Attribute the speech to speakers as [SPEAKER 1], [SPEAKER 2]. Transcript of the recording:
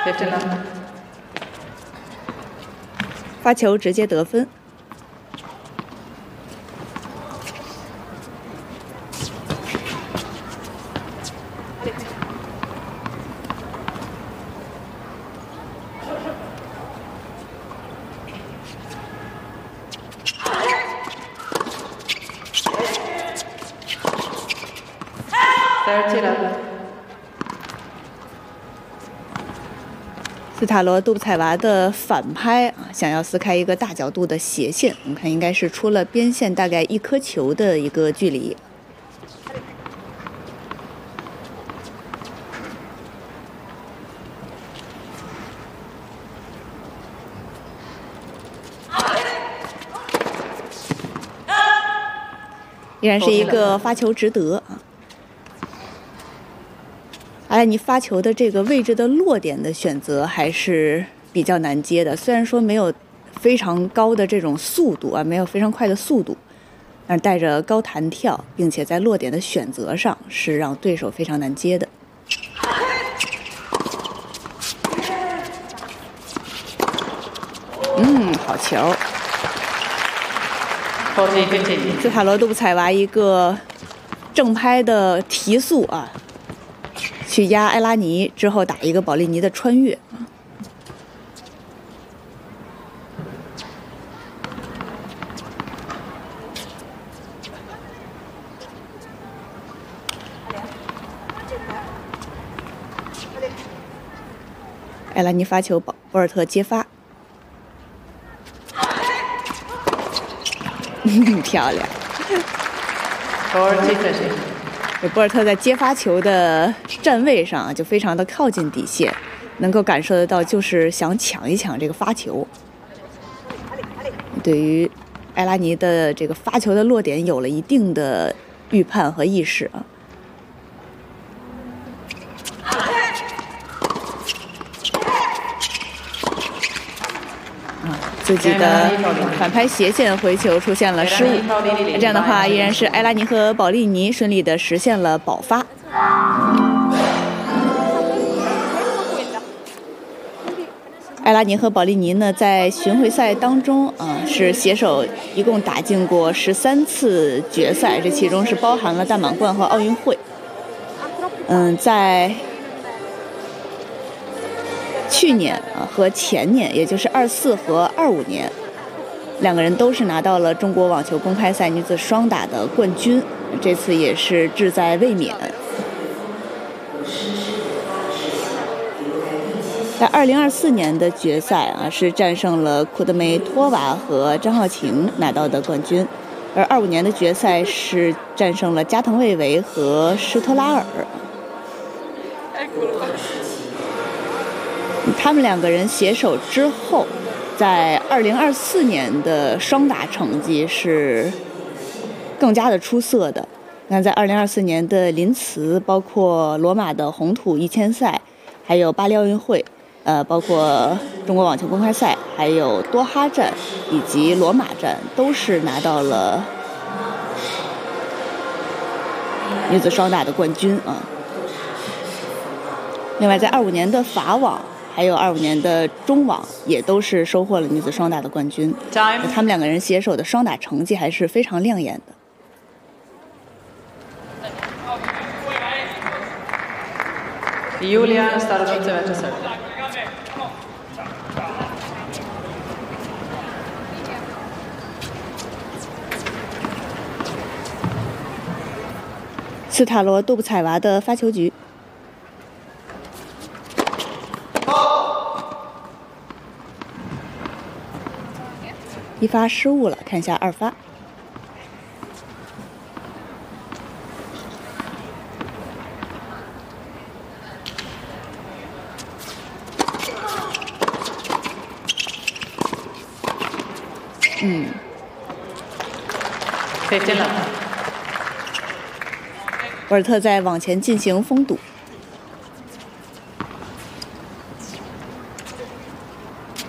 [SPEAKER 1] 发球直接得分。斯塔罗杜布采娃的反拍啊，想要撕开一个大角度的斜线，我们看应该是出了边线大概1颗球的一个距离。依然是一个发球直得啊。阿莱尼发球的这个位置的落点的选择还是比较难接的，虽然说没有非常高的这种速度啊，没有非常快的速度，但是带着高弹跳，并且在落点的选择上是让对手非常难接的。好球！斯塔罗杜布采娃一个正拍的提速啊。去压埃拉尼之后打一个保利尼的穿越，埃拉尼发球，博尔特接发，漂亮。这博尔特在接发球的站位上就非常的靠近底线，能够感受得到，就是想抢一抢这个发球。对于埃拉尼的这个发球的落点有了一定的预判和意识啊。自己的反拍斜线回球出现了失误，这样的话依然是埃拉尼和保利尼顺利的实现了保发。埃拉尼和保利尼呢，在巡回赛当中是携手一共打进过13次决赛，这其中是包含了大满贯和奥运会。在去年和前年，也就是24和25年，两个人都是拿到了中国网球公开赛女子双打的冠军，这次也是志在卫冕。在2024年的决赛是战胜了库德梅托娃和张浩晴拿到的冠军，而25年的决赛是战胜了加藤未唯和施托拉尔。他们两个人携手之后，在2024年的双打成绩是更加的出色的。那在2024年的林茨，包括罗马的红土1000赛，还有巴黎奥运会，包括中国网球公开赛，还有多哈站以及罗马站，都是拿到了女子双打的冠军啊。另外，在25年的法网，还有25年的中网，也都是收获了女子双打的冠军。他们两个人携手的双打成绩还是非常亮眼的。
[SPEAKER 2] Julia Starovice.
[SPEAKER 1] 斯塔罗杜布采娃的发球局。一发失误了，看一下二发。博尔特在网前进行封堵。